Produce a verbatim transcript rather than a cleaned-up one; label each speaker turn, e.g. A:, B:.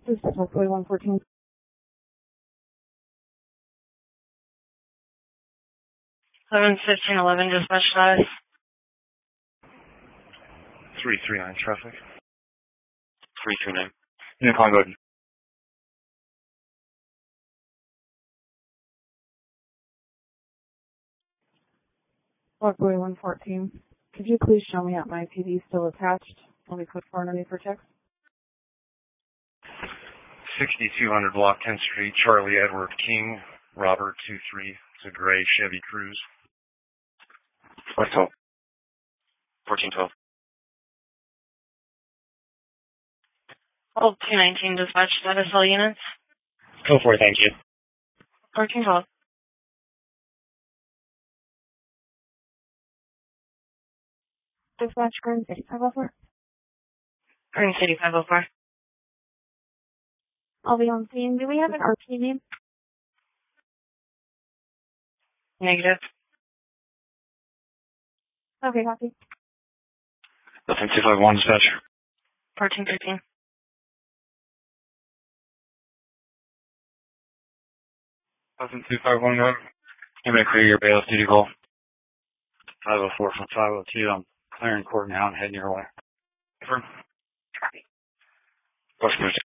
A: This is Parkway one fourteen.
B: eleven fifteen eleven, dispatch status.
C: three three nine traffic.
D: three three nine.
C: Unit Congo.
A: Parkway one fourteen. Could you please show me that my P D still attached? Let me put four underneath for checks.
C: sixty-two hundred Block tenth Street, Charlie Edward King, Robert two three. It's a gray Chevy Cruze.
D: fourteen twelve. fourteen twelve.
B: Hold two nineteen, dispatch status, all units.
D: Go for it, thank you.
B: fourteen twelve.
A: Dispatch Green City five oh four.
B: Green City five oh four.
A: I'll be on scene. Do we have an R P name?
B: Negative.
A: Okay, copy.
D: Nothing two five one, dispatch.
B: fourteen fifteen.
D: Nothing two five one, go ahead. You may clear your bailiff duty call.
C: five oh four from five oh two. I'm clearing court now and heading your way.
D: Confirm. Customers